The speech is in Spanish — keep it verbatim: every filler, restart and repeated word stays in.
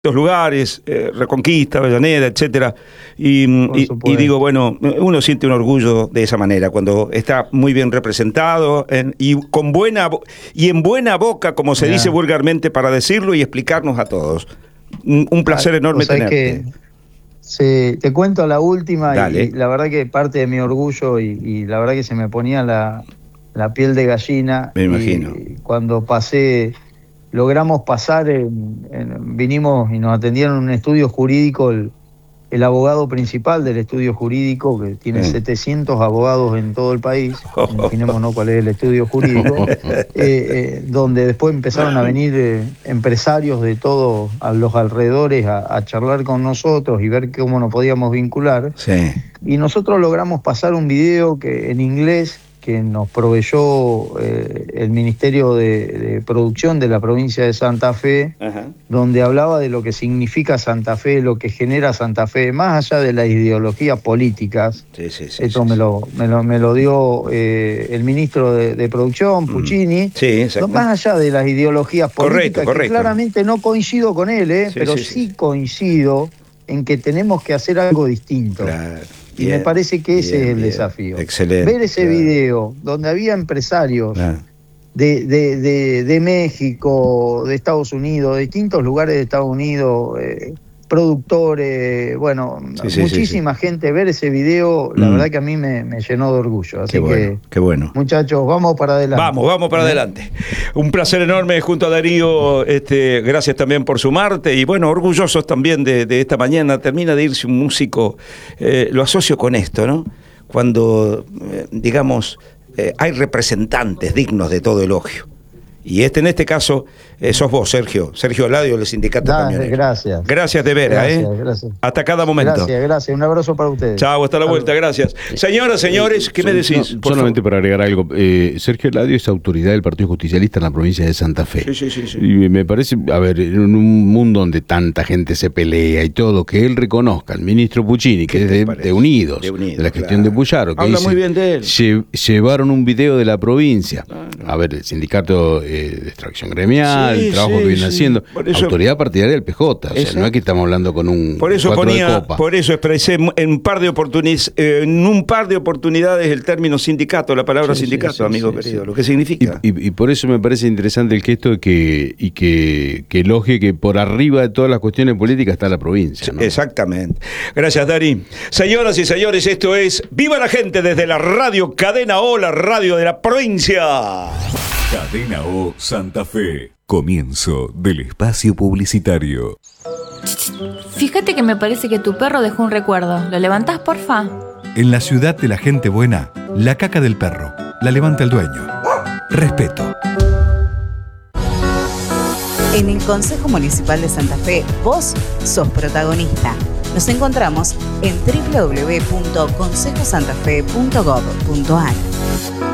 lugares, eh, Reconquista, Avellaneda, etcétera, y, y, y digo, bueno, uno siente un orgullo de esa manera, cuando está muy bien representado en, y con buena y en buena boca, como se yeah. dice vulgarmente, para decirlo y explicarnos a todos. Un, un placer ah, enorme tenerte. Que, sí, te cuento la última y, y la verdad que parte de mi orgullo y, y la verdad que se me ponía la, la piel de gallina. Me imagino. Y cuando pasé... Logramos pasar, en, en, vinimos y nos atendieron en un estudio jurídico, el, el abogado principal del estudio jurídico, que tiene sí. setecientos abogados en todo el país, imaginémonos cuál es el estudio jurídico, eh, eh, donde después empezaron a venir eh, empresarios de todos a los alrededores a, a charlar con nosotros y ver cómo nos podíamos vincular. Sí. Y nosotros logramos pasar un video que en inglés, que nos proveyó eh, el Ministerio de, de Producción de la provincia de Santa Fe, Ajá. donde hablaba de lo que significa Santa Fe, lo que genera Santa Fe, más allá de las ideologías políticas. Sí, sí, sí, Esto sí, me, sí. Lo, me, lo, me lo dio eh, el Ministro de, de Producción, Puccini. Mm. Sí, exacto. Más allá de las ideologías políticas, correcto, correcto. que claramente no coincido con él, eh, sí, pero sí, sí, sí coincido en que tenemos que hacer algo distinto. Claro. Y Bien, me parece que ese bien, es el bien. desafío. Excelente. Ver ese claro. video donde había empresarios claro. de, de, de, de México, de Estados Unidos, de distintos lugares de Estados Unidos, eh, productores, bueno, sí, sí, muchísima sí, sí. gente. Ver ese video, la mm. verdad que a mí me, me llenó de orgullo. Así qué bueno, que, qué bueno. muchachos, vamos para adelante. Vamos, vamos para adelante. Un placer enorme junto a Darío. Este, gracias también por sumarte. Y bueno, orgullosos también de, de esta mañana. Termina de irse un músico. Eh, lo asocio con esto, ¿no? Cuando, eh, digamos, eh, hay representantes dignos de todo elogio. Y este, en este caso, eh, sos vos, Sergio. Sergio Eladio, del Sindicato Camionero. Gracias. Gracias de veras, gracias, ¿eh? Gracias. Hasta cada momento. Gracias, gracias. Un abrazo para ustedes. Chao, hasta la Salud. vuelta, gracias. Señoras, señores, ¿qué me decís? No, solamente favor. Para agregar algo. Eh, Sergio Eladio es autoridad del Partido Justicialista en la provincia de Santa Fe. Sí, sí, sí, sí. Y me parece, a ver, en un mundo donde tanta gente se pelea y todo, que él reconozca al ministro Puccini, que es de, de, Unidos, de Unidos, de la gestión claro. de Puyaro, que habla dice, muy bien de él. Lle, llevaron un video de la provincia. Ah, no. A ver, el sindicato eh, de extracción gremial, sí, el trabajo sí, que viene sí. haciendo. Eso, autoridad partidaria del P J. O sea, no es que estamos hablando con un por eso cuatro ponía, de copa. Por eso expresé en un par de oportunidades, eh, en un par de oportunidades el término sindicato, la palabra sí, sindicato, sí, amigo sí, querido, sí. Lo que significa. Y, y, y por eso me parece interesante el gesto de que, y que, que elogie que por arriba de todas las cuestiones políticas está la provincia, ¿no? Exactamente. Gracias, Dari. Señoras y señores, esto es Viva la Gente desde la radio Cadena O, la radio de la provincia. Cadena O Santa Fe. Comienzo del espacio publicitario. Fíjate que me parece que tu perro dejó un recuerdo. ¿Lo levantás, porfa? En la ciudad de la gente buena, la caca del perro la levanta el dueño. Respeto. En el Consejo Municipal de Santa Fe, vos sos protagonista. Nos encontramos en doble u doble u doble u punto consejo santa fe punto gov punto a r.